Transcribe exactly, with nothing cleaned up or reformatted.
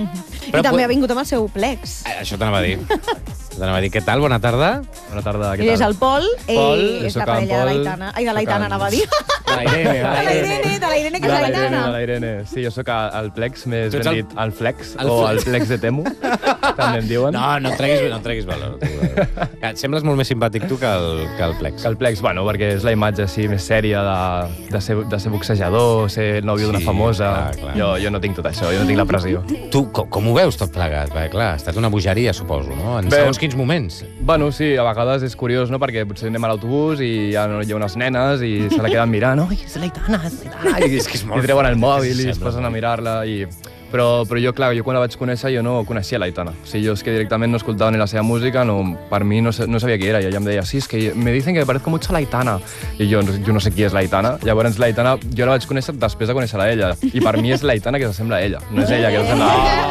I també ha vingut amb el seu plex. Això t'anava a dir. T'anava a dir, què tal? Bona tarda. Bona tarda, què Ell tal? és el Pol, Pol, i és la parella de l'Aitana. Ai, de l'Aitana, anava a dir. De la Irene. De la Irene, de la Irene, que és l'Aitana. De la Irene. Sí, jo sóc el Plex, més Tu ets ben el- dit el Flex, el o Flex. el Plex de Temu, també em diuen. No, no et treguis, no et treguis valor. Et sembles molt més simpàtic tu que el, que el Plex. Que el Plex, bueno, perquè és la imatge així més sèria de, de, ser, de ser boxejador, ser nòvio d'una Sí, famosa. clar, clar. Jo, jo no tinc tot això, jo no tinc la pressió. Tu, com, com ho veus tot plegat? Perquè, clar, ha estat una bogeria, suposo, no? En Bé. segons quins moments. Bueno, sí, a vegades és curiós, no?, perquè potser anem a l'autobús i hi ha, hi ha unes nenes i se la queden mirant, oi, és l'Aitana, és l'Aitana, i, És que és molt i treuen el fort, mòbil sí, i es sembla posen a molt. mirar-la i... Però, però jo, clar, jo quan la vaig conèixer jo no coneixia l'Aitana. O sigui, jo és que directament no escoltava ni la seva música, no, per mi no, sa- no sabia qui era, i ella em deia, sí, és que me dicen que parezco mucho a l'Aitana. I jo, jo no sé qui és l'Aitana. Llavors l'Aitana jo la vaig conèixer després de conèixer-la a ella. I per mi és l'Aitana que s'assembla a ella, no és ella que s'assembla a...